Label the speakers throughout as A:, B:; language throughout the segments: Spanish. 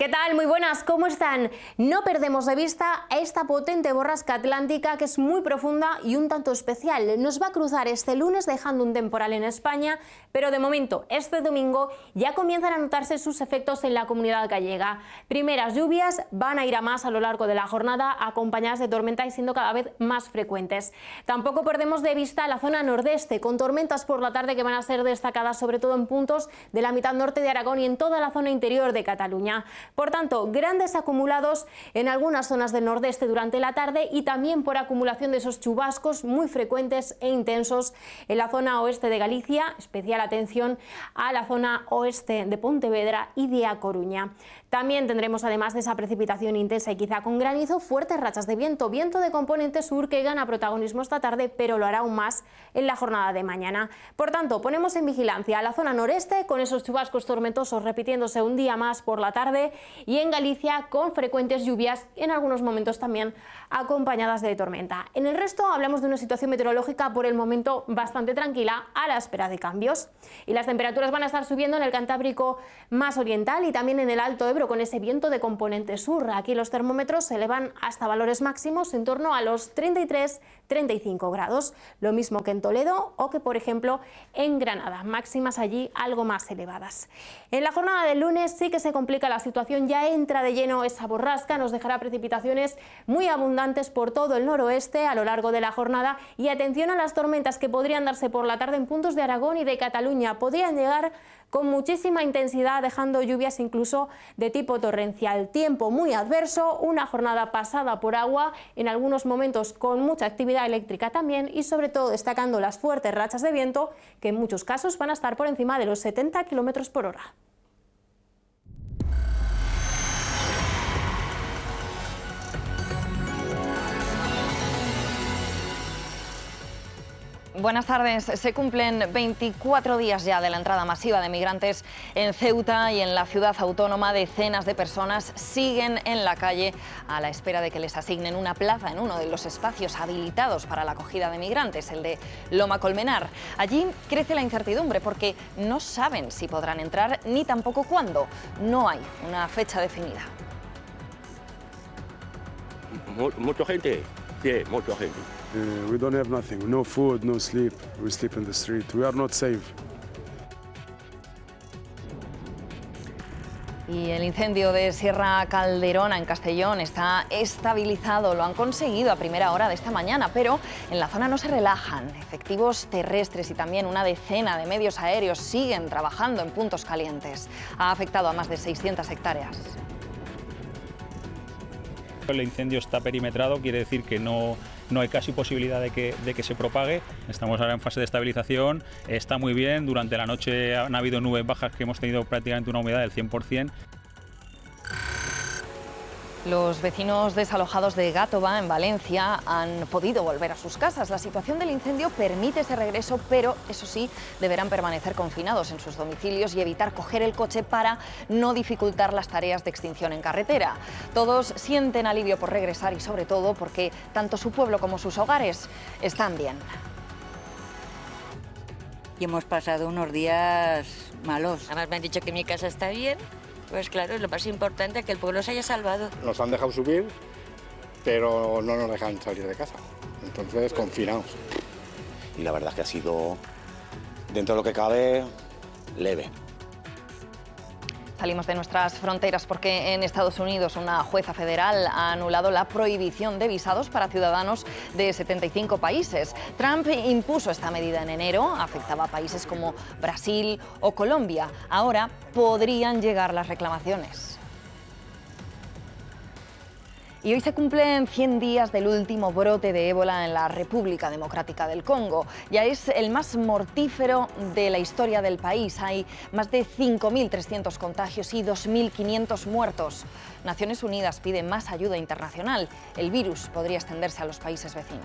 A: ¿Qué tal? Muy buenas, ¿cómo están? No perdemos de vista a esta potente borrasca atlántica que es muy profunda y un tanto especial. Nos va a cruzar este lunes dejando un temporal en España, pero de momento, este domingo, ya comienzan a notarse sus efectos en la comunidad gallega. Primeras lluvias van a ir a más a lo largo de la jornada, acompañadas de tormenta y siendo cada vez más frecuentes. Tampoco perdemos de vista la zona nordeste, con tormentas por la tarde que van a ser destacadas sobre todo en puntos de la mitad norte de Aragón y en toda la zona interior de Cataluña. Por tanto, grandes acumulados en algunas zonas del nordeste durante la tarde y también por acumulación de esos chubascos muy frecuentes e intensos en la zona oeste de Galicia, especial atención a la zona oeste de Pontevedra y de A Coruña. También tendremos, además de esa precipitación intensa y quizá con granizo, fuertes rachas de viento de componente sur que gana protagonismo esta tarde, pero lo hará aún más en la jornada de mañana. Por tanto, ponemos en vigilancia a la zona noreste con esos chubascos tormentosos repitiéndose un día más por la tarde y en Galicia con frecuentes lluvias, en algunos momentos también acompañadas de tormenta. En el resto hablamos de una situación meteorológica por el momento bastante tranquila a la espera de cambios. Y las temperaturas van a estar subiendo en el Cantábrico más oriental y también en el Alto Ebro con ese viento de componente sur. Aquí los termómetros se elevan hasta valores máximos en torno a los 33-35 grados, lo mismo que en Toledo o que por ejemplo en Granada, máximas allí algo más elevadas. En la jornada del lunes sí que se complica la situación, ya entra de lleno esa borrasca, nos dejará precipitaciones muy abundantes por todo el noroeste a lo largo de la jornada y atención a las tormentas que podrían darse por la tarde en puntos de Aragón y de Cataluña, podrían llegar con muchísima intensidad, dejando lluvias incluso de tipo torrencial. Tiempo muy adverso, una jornada pasada por agua, en algunos momentos con mucha actividad eléctrica también y sobre todo destacando las fuertes rachas de viento que en muchos casos van a estar por encima de los 70 km por hora.
B: Buenas tardes. Se cumplen 24 días ya de la entrada masiva de migrantes en Ceuta y en la ciudad autónoma. Decenas de personas siguen en la calle a la espera de que les asignen una plaza en uno de los espacios habilitados para la acogida de migrantes, el de Loma Colmenar. Allí crece la incertidumbre porque no saben si podrán entrar ni tampoco cuándo. No hay una fecha definida.
C: Mucha gente, sí, mucha gente.
D: We don't have nothing, no food, no sleep. We sleep in the street. We are not safe.
B: Y el incendio de Sierra Calderona en Castellón está estabilizado, lo han conseguido a primera hora de esta mañana, pero en la zona no se relajan. Efectivos terrestres y también una decena de medios aéreos siguen trabajando en puntos calientes. Ha afectado a más de 600 hectáreas.
E: El incendio está perimetrado, quiere decir que no hay casi posibilidad de que se propague. Estamos ahora en fase de estabilización, está muy bien. Durante la noche han habido nubes bajas que hemos tenido prácticamente una humedad del 100%.
B: Los vecinos desalojados de Gátova, en Valencia, han podido volver a sus casas. La situación del incendio permite ese regreso, pero eso sí, deberán permanecer confinados en sus domicilios y evitar coger el coche para no dificultar las tareas de extinción en carretera. Todos sienten alivio por regresar y sobre todo porque tanto su pueblo como sus hogares están bien.
F: Y hemos pasado unos días malos.
G: Además me han dicho que mi casa está bien. Pues claro, es lo más importante, que el pueblo se haya salvado.
H: Nos han dejado subir, pero no nos dejan salir de casa. Entonces, confinados.
I: Y la verdad es que ha sido, dentro de lo que cabe, leve.
B: Salimos de nuestras fronteras porque en Estados Unidos una jueza federal ha anulado la prohibición de visados para ciudadanos de 75 países. Trump impuso esta medida en enero, afectaba a países como Brasil o Colombia. Ahora podrían llegar las reclamaciones. Y hoy se cumplen 100 días del último brote de ébola en la República Democrática del Congo. Ya es el más mortífero de la historia del país. Hay más de 5.300 contagios y 2.500 muertos. Naciones Unidas pide más ayuda internacional. El virus podría extenderse a los países vecinos.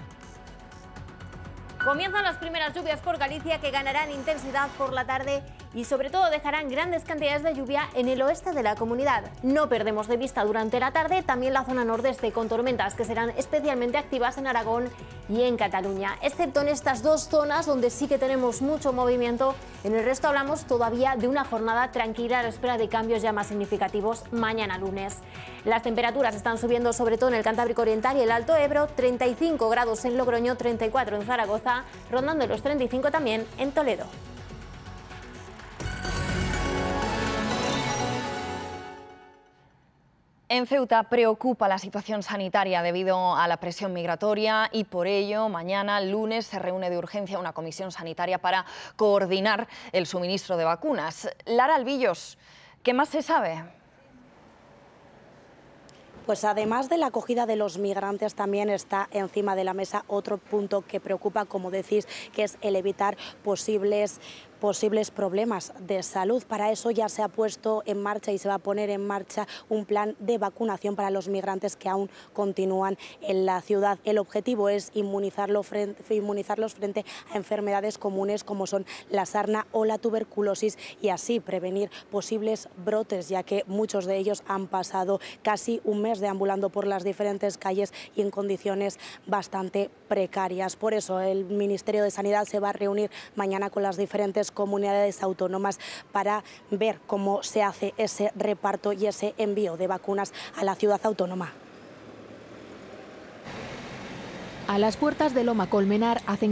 A: Comienzan las primeras lluvias por Galicia que ganarán intensidad por la tarde y sobre todo dejarán grandes cantidades de lluvia en el oeste de la comunidad. No perdemos de vista durante la tarde también la zona nordeste con tormentas que serán especialmente activas en Aragón y en Cataluña, excepto en estas dos zonas donde sí que tenemos mucho movimiento. En el resto hablamos todavía de una jornada tranquila a la espera de cambios ya más significativos mañana lunes. Las temperaturas están subiendo sobre todo en el Cantábrico Oriental y el Alto Ebro, 35 grados en Logroño, 34 en Zaragoza, rondando los 35 también en Toledo.
B: En Ceuta preocupa la situación sanitaria debido a la presión migratoria y por ello mañana lunes se reúne de urgencia una comisión sanitaria para coordinar el suministro de vacunas. Lara Albillos, ¿qué más se sabe?
J: Pues además de la acogida de los migrantes, también está encima de la mesa otro punto que preocupa, como decís, que es el evitar posibles problemas de salud. Para eso ya se ha puesto en marcha y se va a poner en marcha un plan de vacunación para los migrantes que aún continúan en la ciudad. El objetivo es inmunizarlos frente a enfermedades comunes como son la sarna o la tuberculosis y así prevenir posibles brotes, ya que muchos de ellos han pasado casi un mes deambulando por las diferentes calles y en condiciones bastante precarias. Por eso el Ministerio de Sanidad se va a reunir mañana con las diferentes comunidades autónomas para ver cómo se hace ese reparto y ese envío de vacunas a la ciudad autónoma.
K: A las puertas de Loma Colmenar hacen